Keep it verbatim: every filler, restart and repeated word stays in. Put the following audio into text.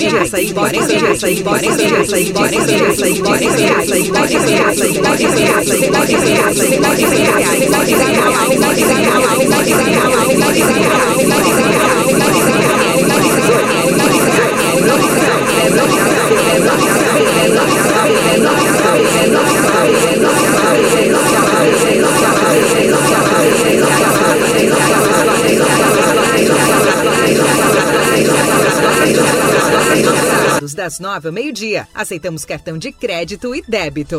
Das nove ao meio-dia. Aceitamos cartão de crédito e débito.